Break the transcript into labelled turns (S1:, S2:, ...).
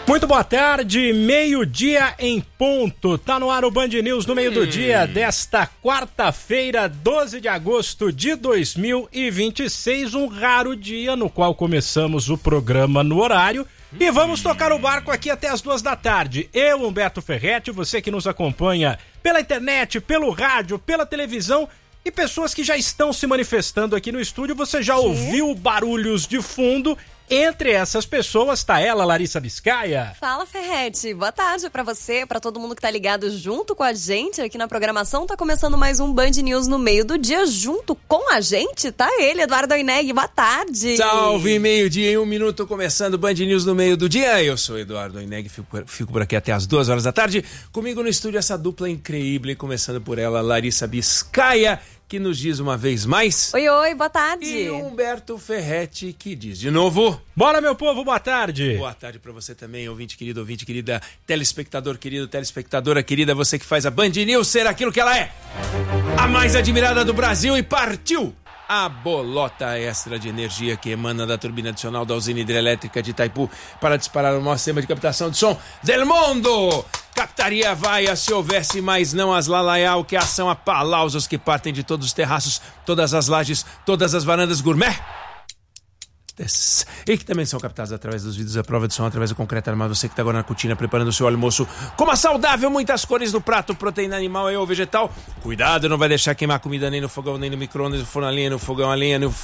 S1: Muito boa tarde, meio-dia em ponto. Tá no ar o Band News no meio do dia desta quarta-feira, 12 de agosto de 2026, um raro dia no qual começamos o programa no horário e vamos tocar o barco aqui até as 2 da tarde. Eu, Humberto Ferretti, você que nos acompanha pela internet, pelo rádio, pela televisão e pessoas que já estão se manifestando aqui no estúdio, você já ouviu barulhos de fundo. Entre essas pessoas tá ela, Larissa Biscaia.
S2: Fala, Ferretti. Boa tarde pra você, pra todo mundo que tá ligado junto com a gente aqui na programação. Tá começando mais um Band News no meio do dia. Junto com a gente tá ele, Eduardo Oineg. Boa tarde.
S3: Salve, meio-dia em 1 minuto, começando o Band News no meio do dia. Eu sou Eduardo Oineg, fico por aqui até as 2 horas da tarde. Comigo no estúdio essa dupla incrível, começando por ela, Larissa Biscaia, que nos diz uma vez mais...
S2: Oi, boa tarde.
S3: E Humberto Ferretti, que diz de novo...
S1: Bora, meu povo, boa tarde.
S3: Boa tarde pra você também, ouvinte querida, telespectador querido, telespectadora querida, você que faz a Band News ser aquilo que ela é. A mais admirada do Brasil, e partiu a bolota extra de energia que emana da turbina adicional da usina hidrelétrica de Itaipu para disparar o maior sistema de captação de som del mundo. Captaria vaia se houvesse, mas não as lalaiau, que são apalausos que partem de todos os terraços, todas as lajes, todas as varandas gourmet. E que também são captados através dos vídeos à prova de som, através do concreto armado. Você que está agora na cutina preparando o seu almoço com uma saudável, muitas cores no prato, proteína animal ou vegetal. Cuidado, não vai deixar queimar comida nem no fogão, nem no micro-ondas, no forno a lenha, no fogão a lenha, no